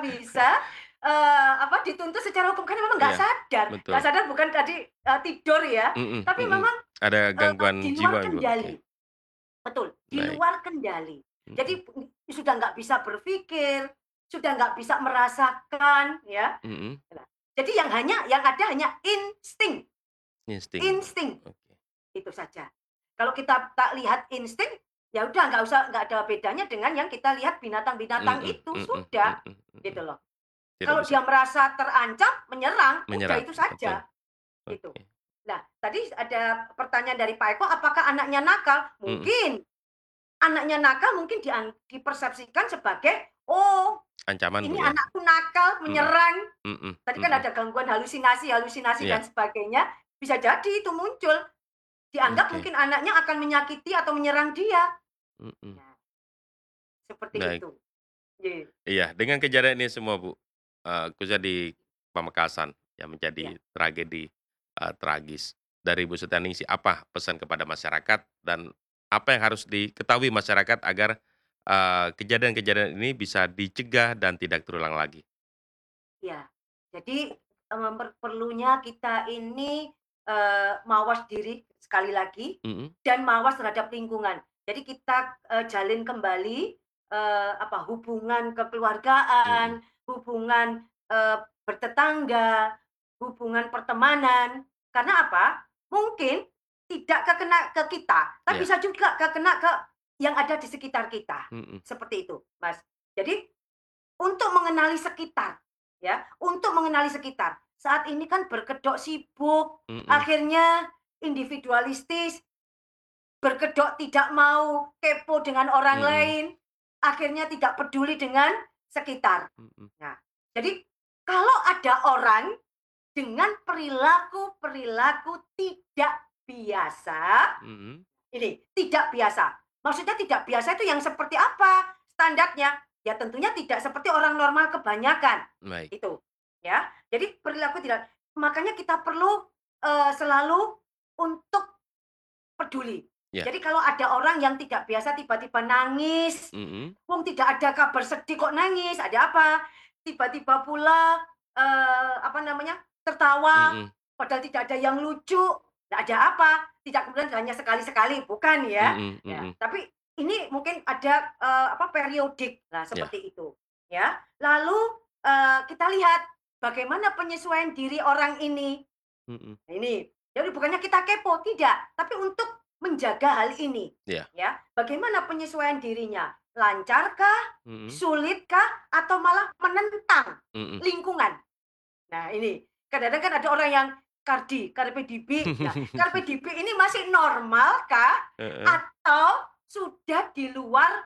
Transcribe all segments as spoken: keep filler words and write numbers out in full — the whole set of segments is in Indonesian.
bisa, eee, apa, dituntut secara hukum karena memang nggak Iya, sadar. Nggak betul. sadar bukan tadi, eee, tidur ya, Mhm tapi mhm. memang, Ada eee, gangguan di luar jiwa Ibu, oke. kendali. Betul, di Baik. luar kendali. Mhm. Jadi p sudah nggak bisa berpikir, sudah nggak bisa merasakan ya. Mhm. Nah, jadi yang hanya yang ada hanya insting. Insting, Insting, oke. itu saja. Kalau kita tak lihat insting, ya udah nggak usah nggak ada bedanya dengan yang kita lihat binatang-binatang Mhm itu, mhm sudah, mhm gitu mhm. loh. Tidak Kalau bisa dia merasa terancam, menyerang, udah menyerang, itu betul. saja, gitu. Oke. Nah, tadi ada pertanyaan dari Pak Eko, apakah anaknya nakal? Mhm. Mungkin. Anaknya nakal mungkin dian dipersepsikan sebagai, "Oh, Ancaman Bu ini ya? anakku nakal, Mhm. menyerang." Mhm Tadi kan mhm. ada gangguan halusinasi halusinasi dan Iya. sebagainya, bisa jadi itu muncul. Dianggap Oke. mungkin anaknya akan menyakiti atau menyerang dia. Mhm. Nah, seperti Baik. itu. Ye. Iya, dengan kejadian ini semua Bu, eee, khususnya di Pamekasan yang Ya. menjadi tragedi, eee, tragis. Dari Ibu Setianingsih, apa pesan kepada masyarakat dan apa yang harus diketahui masyarakat agar, eee, kejadian-kejadian ini bisa dicegah dan tidak terulang lagi? Ya, jadi, mmm, per perlunya kita ini, eee, mawas diri sekali lagi Mhm. dan mawas terhadap lingkungan. Jadi kita, eee, jalin kembali, eee, apa, hubungan Mhm. kekeluargaan, hubungan, eee, bertetangga, hubungan pertemanan. Karena apa? Mungkin tidak kekena ke kita, tapi Iya. bisa juga kekena ke yang ada di sekitar kita, Mhm. seperti itu, Mas. Jadi untuk mengenali sekitar, ya, untuk mengenali sekitar. Saat ini kan berkedok sibuk, Mhm. akhirnya individualistis, berkedok tidak mau kepo dengan orang Mhm. lain, akhirnya tidak peduli dengan sekitar. Mhm. Nah, jadi kalau ada orang dengan perilaku-perilaku tidak biasa, Mhm. ini, tidak biasa. Maksudnya tidak biasa itu yang seperti apa standarnya? Ya tentunya tidak seperti orang normal kebanyakan, Baik. itu, ya. Jadi perilaku tidak makanya kita perlu, eee, selalu untuk peduli. Ya. Jadi kalau ada orang yang tidak biasa tiba-tiba nangis, Mhm. wong tidak ada kabar sedih kok nangis, ada apa? Tiba-tiba pula, eee, apa namanya, tertawa, Mhm. padahal tidak ada yang lucu, lah ada apa? Tidak kemudian hanya sekali-sekali, bukan ya. Mhm Ya, mhm. tapi ini mungkin ada, eee, apa, periodik, nah Ya. seperti itu, ya. Lalu, eee, kita lihat bagaimana penyesuaian diri orang ini. Mhm. Nah ini, jadi bukannya kita kepo, tidak, tapi untuk menjaga hal ini, Iya. ya. Bagaimana penyesuaian dirinya? Lancarkah? Mhm. Sulitkah? Atau malah menentang Mhm. lingkungan? Nah ini, kadang-kadang kan ada orang yang cardi, carpe diem. Nah, carpe diem ini masih normalkah Heeh. atau sudah di luar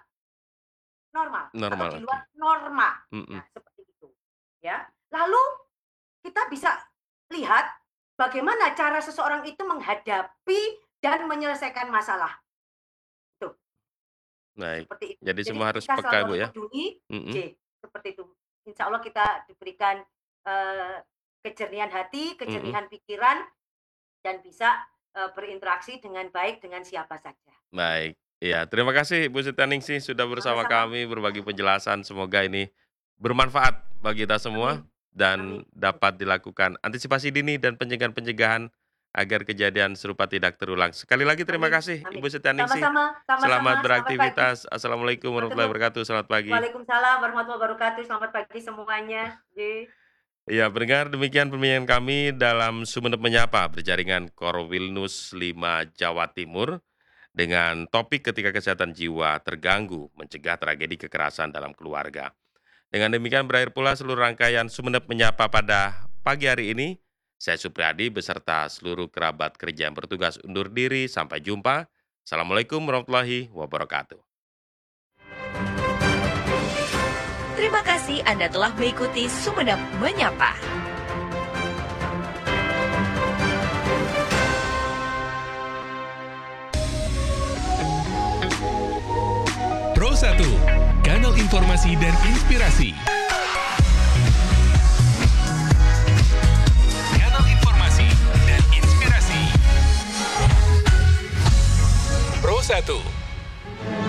normal atau Normal, di luar oke. norma? Nah, Mhm. seperti itu, ya. Lalu kita bisa lihat bagaimana cara seseorang itu menghadapi dan menyelesaikan masalah. Tuh. Baik, Seperti itu. jadi Jadi semua harus kita selalu peka harus Bu ya? peduli, Mhm. J, seperti itu. Insya Allah kita diberikan, eee, kejernihan hati, Mhm. kejernihan pikiran, dan bisa, eee, berinteraksi dengan baik dengan siapa saja. Baik, iya terima kasih Ibu Setianingsih sudah bersama Sama-sama. kami berbagi penjelasan, semoga ini bermanfaat bagi kita semua Amin dan amin amin. dapat dilakukan antisipasi dini dan pencegahan-pencegahan agar kejadian serupa tidak terulang. Sekali lagi terima Amin kasih amin. Ibu Setianingsih, Sama-sama selamat sama-sama, selamat pagi. beraktivitas. Assalamualaikum warahmatullahi Bertemu wabarakatuh, selamat pagi. Waalaikumsalam warahmatullahi wabarakatuh, selamat pagi semuanya, J. Iya pendengar, demikian perbincangan kami dalam Sumeneb Menyapa berjaringan Korwilnus lima Jawa Timur, dengan topik ketika kesehatan jiwa terganggu, mencegah tragedi kekerasan dalam keluarga. Dengan demikian berakhir pula seluruh rangkaian Sumeneb Menyapa pada pagi hari ini. Saya Supriyadi beserta seluruh kerabat kerja yang bertugas undur diri, sampai jumpa. Assalamualaikum warahmatullahi wabarakatuh. Terima kasih Anda telah mengikuti Sumeneb Menyapa. Pro satu, kanal informasi dan inspirasi. Kanal informasi dan inspirasi. Pro satu.